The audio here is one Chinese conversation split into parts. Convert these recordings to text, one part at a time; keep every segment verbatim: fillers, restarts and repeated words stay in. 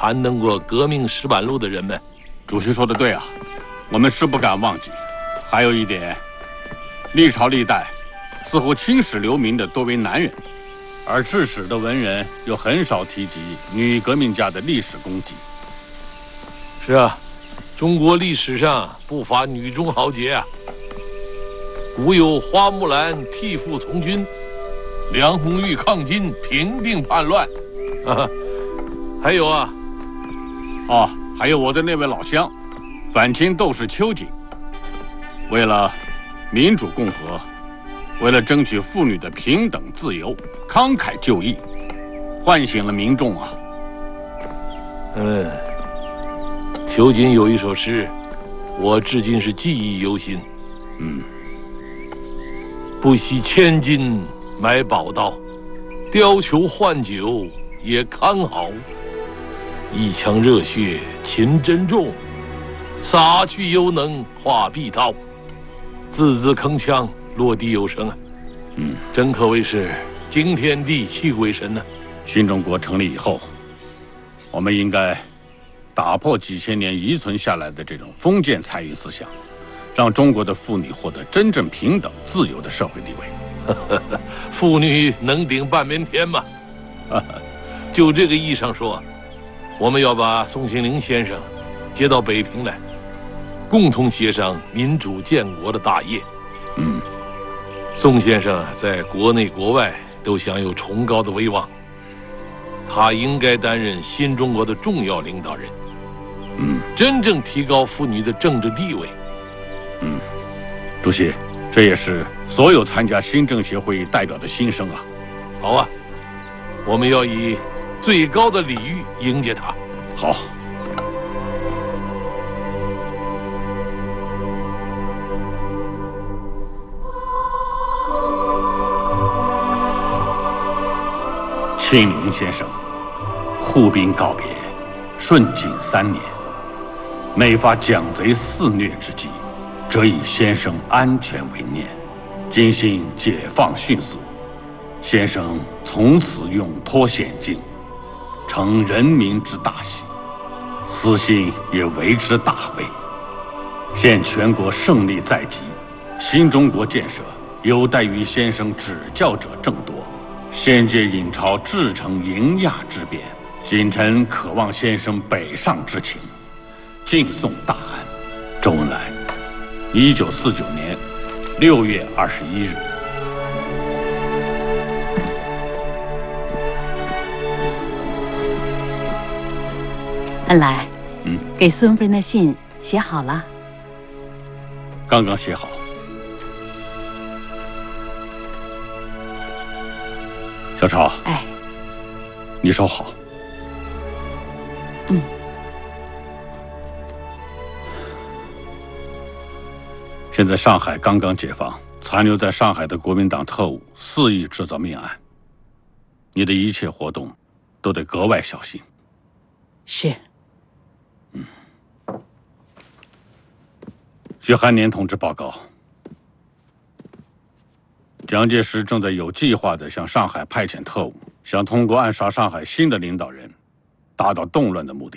攀登过革命石板路的人们。 主席说的对啊，我们是不敢忘记。还有一点，历朝历代似乎青史留名的多为男人，而治史的文人又很少提及女革命家的历史功绩。 是啊，中国历史上不乏女中豪杰啊。古有花木兰替父从军，梁红玉抗金平定叛乱，啊，还有啊， 哦，还有我的那位老乡，反清斗士秋瑾，为了民主共和，为了争取妇女的平等自由，慷慨就义，唤醒了民众啊。 嗯，秋瑾有一首诗，我至今是记忆犹新。 嗯。 不惜千金买宝刀，貂裘换酒也康好。一腔热血勤珍重，洒去犹能化碧涛。字字铿锵，落地有声啊！ 嗯， 真可谓是惊天地泣鬼神呢、啊。 新中国成立以后，我们应该打破几千年遗存下来的这种封建残余思想。让中国的妇女获得真正平等、自由的社会地位。 妇女能顶半边天吗？就这个意义上说，我们要把宋庆龄先生接到北平来，共同协商民主建国的大业。 嗯， 宋先生在国内国外都享有崇高的威望，他应该担任新中国的重要领导人。 嗯， 真正提高妇女的政治地位。 嗯，主席，这也是所有参加新政协会议代表的心声啊。 好啊，我们要以最高的礼遇迎接他。 好。庆龄先生，护兵告别，顺境三年，每发蒋贼肆虐之际，则以先生安全为念，今幸解放迅速，先生从此永脱险境，成人民之大喜，私心也为之大慰。现全国胜利在即，新中国建设有待于先生指教者众多，现届引朝至诚迎亚之变，谨臣渴望先生北上之情，敬送大安。周恩来，一九四九年六月二十一日。 恩来， 嗯， 给孙夫人的信写好了。 刚刚写好。小超， 哎， 你收好。 嗯。 现在上海刚刚解放，残留在上海的国民党特务肆意制造命案，你的一切活动都得格外小心。 是。 嗯。据韩年同志报告，蒋介石正在有计划地向上海派遣特务，想通过暗杀上海新的领导人，达到动乱的目的。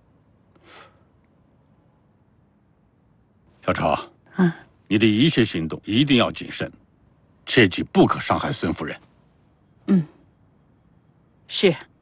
小超， 嗯， 你的一切行动一定要谨慎，切记不可伤害孙夫人。 嗯，是。